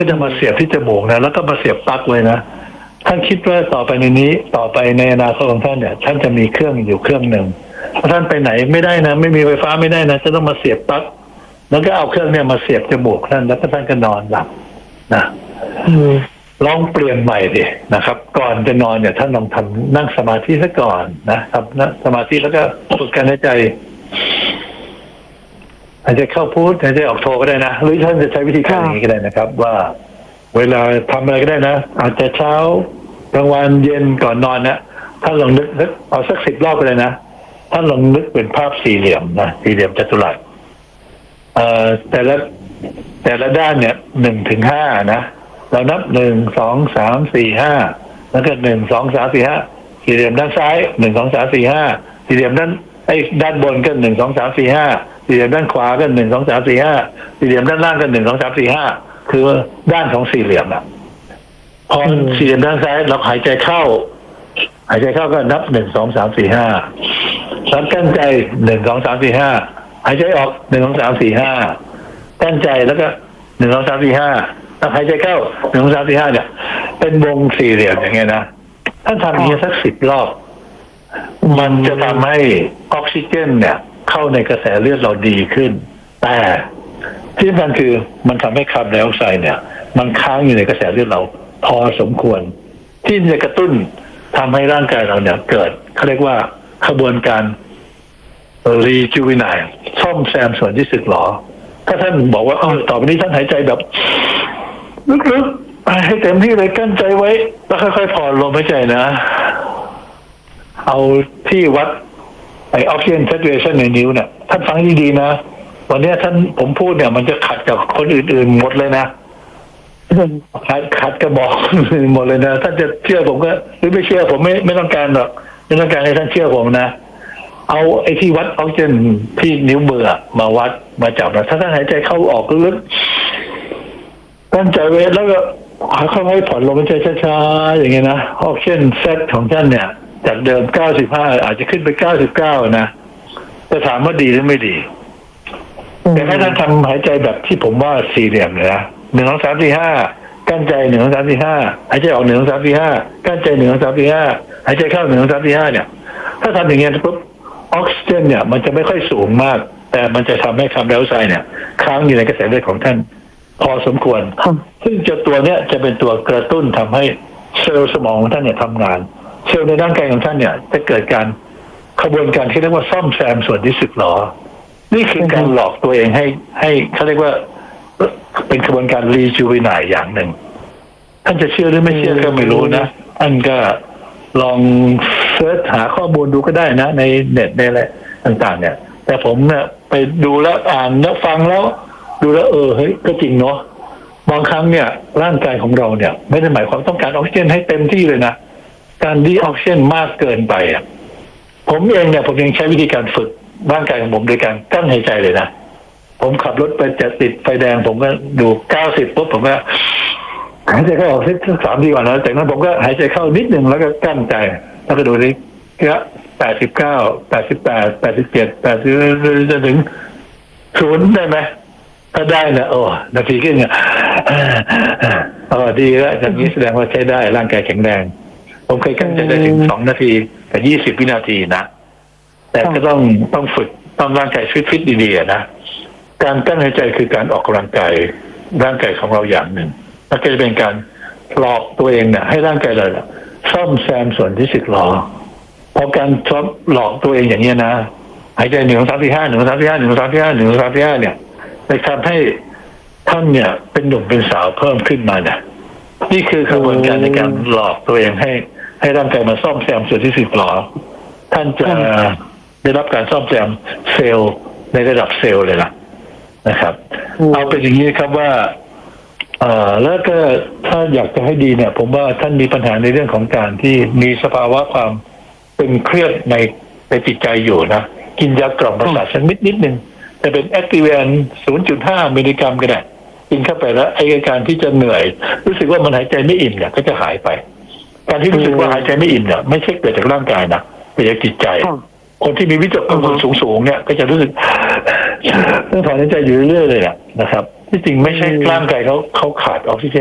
ก็จะมาเสียบที่จมูกนะแล้วก็มาเสียบปลั๊กเลยนะท่านคิดว่าต่อไปในนี้ต่อไปในอนาคตของท่านเนี่ยท่านจะมีเครื่องอยู่เครื่องหนึ่งถ้าท่านไปไหนไม่ได้นะไม่มีไฟฟ้าไม่ได้นะจะต้องมาเสียบปลั๊กแล้วก็เอาเครื่องเนี่ยมาเสียบจมูกท่านแล้วก็ท่านก็นอนหลับนะลองเปลี่ยนใหม่ดินะครับก่อนจะนอนเนี่ยท่านลองทำนั่งสมาธิซะก่อนนะครับนั่งสมาธิแล้วก็ฝึกการหายใจหายใจเข้าพุทหายใจออกโทก็ได้นะหรือท่านจะใช้วิธีการอย่างนี้ก็ได้นะครับว่าเวลาทำอะไรก็ได้นะอาจจะเช้ากลางวันเย็นก่อนนอนนะท่านลองนึกเอาสัก10 รอบไปเลยนะท่านลองนึกเป็นภาพสี่เหลี่ยมนะสี่เหลี่ยมจัตุรัสแต่ละด้านเนี่ย1 ถึง 5นะเรานับ1 2 3 4 5แล้วก็1 2 3 4 5สี่เหลี่ยมด้านซ้าย1 2 3 4 5สี่เหลี่ยมด้านบนก็1 2 3 4 5สี่เหลี่ยมด้านขวาก็1 2 3 4 5สี่เหลี่ยมด้านล่างก็1 2 3 4 5คือด้านของสี่เหลี่ยมอะพอสี่เหลี่ยมด้านซ้ายเราหายใจเข้าก็นับ1 2 3 4 5แล้วกั้นใจ1 2 3 4 5หายใจออก1 2 3 4 5กั้นใจแล้วก็1 2 3 4 5แล้วหายใจเข้า1 2 3 4 5เนี่ยเป็นวงสี่เหลี่ยมอย่างเงี้ยนะท่านทำอย่างนี้สัก10 รอบมันจะทำให้ออกซิเจนเนี่ยเข้าในกระแสเลือดเราดีขึ้นแต่ที่สำคัญคือมันทำให้คาร์บอนไดออกไซด์เนี่ยมันค้างอยู่ในกระแสเลือดเราพอสมควรที่จะกระตุ้นทำให้ร่างกายเราเนี่ยเกิดเขาเรียกว่าขบวนการrejuvenate ซ่อมแซมส่วนที่สึกหรอถ้าท่านบอกว่าต่อไปนี้ท่านหายใจแบบลึกๆให้เต็มที่เลยกั้นใจไว้แล้วค่อยๆผ่อนลมหายใจนะเอาที่วัดไอออกซิเจน saturation ในนิ้วเนี่ยท่านฟังดีๆนะวันนี้ท่านผมพูดเนี่ยมันจะขัดกับคนอื่นๆหมดเลยนะขัดกระบอกหมดเลยนะท่านจะเชื่อผมก็หรือไม่เชื่อผมไม่ต้องการหรอกไม่ต้องการให้ท่านเชื่อผมนะเอาไอ้ที่วัดออกซิเจนที่นิ้วมือมาวัดมาจับนะถ้าท่านหายใจเข้าออกลึกตั้งใจไว้แล้วก็ค่อยๆผ่อนลมหายใจช้าๆอย่างเงี้ยนะออกซิเจนเซตของท่านเนี่ยจากเดิม95อาจจะขึ้นไป99นะจะถามว่าดีหรือไม่ดีแต่ถ้าท่านทำหายใจแบบที่ผมว่าสี่เหลี่ยมเลยนะ1 2 3 4 5กั้นใจ1 2 3 4 5หายใจออก1 2 3 4 5กั้นใจ1 2 3 4 5หายใจเข้า1 2 3 4 5เนี่ยถ้าทำอย่างเงี้ยปุ๊บออกซิเจนเนี่ยมันจะไม่ค่อยสูงมากแต่มันจะทำให้คาร์บอนไดออกไซด์เนี่ยค้างอยู่ในกระแสเลือดของท่านพอสมควรซึ่งตัวเนี้ยจะเป็นตัวกระตุ้นทำให้เซลล์สมองของท่านเนี่ยทำงานเซลล์ในร่างกายของท่านเนี่ยจะเกิดการขบวนการที่เรียกว่าซ่อมแซมส่วนที่สึกหรอนี่คือการหลอกตัวเองให้เขาเรียกว่าเป็นกระบวนการรีจูวินายอย่างหนึ่งท่านจะเชื่อหรือไม่เชื่อก็ไม่รู้นะท่านก็ลองเสิร์ชหาข้อมูลดูก็ได้นะในเน็ตในอะไรต่างๆเนี่ยแต่ผมเนี่ยไปดูแล้วอ่านแล้วฟังแล้วดูแล้วเฮ้ยก็จริงเนาะบางครั้งเนี่ยร่างกายของเราเนี่ยไม่ได้หมายความต้องการออกซิเจนให้เต็มที่เลยนะการดีออกซิเจนมากเกินไปผมเองเนี่ยผมยังใช้วิธีการฝึกร่างกายของผมโดยการกั้นหายใจเลยนะผมขับรถไปจะติดไฟแดงผมก็ดู90ปุ๊บผมก็หายใจเข้าออกสัก3 ทีก่อนแล้วจากนั้นผมก็หายใจเข้านิดนึงแล้วก็กั้นใจแล้วก็ดูดิก็89 88 87 80จะถึง0ได้ไหมถ้าได้นะนาทีขึ้นเนี่ยดีแล้วอย่างนี้แสดงว่าใช้ได้ร่างกายแข็งแรงผมเคยกั้นใจได้ถึง2 นาทีกับ20 วินาทีนะแต่ก็ต้องฝึกต้องร่างกายฟิตดีๆนะการกั้นหายใจคือการออกกำลังกายร่างกายของเราอย่างหนึ่งแล้วก็จะเป็นการหลอกตัวเองเนี่ยให้ร่างกายเราซ่อมแซมส่วนที่สึกหรอพอการหลอกตัวเองอย่างนี้นะหายใจ1 2 3 4 5 1 2 3 4 5 1 2 3 4 5 1 2 3 4 5เนี่ยจะทำให้ท่านเนี่ยเป็นหนุ่มเป็นสาวเพิ่มขึ้นมาเนี่ยนี่คือกระบวนการในการหลอกตัวเองให้ร่างกายมาซ่อมแซมส่วนที่สึกหรอท่านจะได้รับการซ่อมแซมเซลล์ในระดับเซลล์เลยล่ะนะครับเอาเป็นอย่างนี้ครับว่าแล้วก็ถ้าอยากจะให้ดีเนี่ยผมว่าท่านมีปัญหาในเรื่องของการที่มีสภาวะความตึงเครียดในจิตใจอยู่นะกินยากล่อมประสาทชนิดนิดนึงแต่เป็นแอคติเวน 0.5 มิลลิกรัมก็ได้กินเข้าไปแล้วไอ้การที่จะเหนื่อยรู้สึกว่ามันหายใจไม่อิ่มเนี่ยก็จะหายไปการที่รู้สึกว่าหายใจไม่อิ่มเนี่ยไม่ใช่เกิดจากร่างกายนะเกิดจากจิตใจคนที่มีวิตกกังวลสูงๆเนี่ยก็จะรู้สึกต้องถอนหายใจอยู่เรื่อยๆเลยนะครับที่จริงไม่ใช่ร่างกายเขาขาดออกซิเจ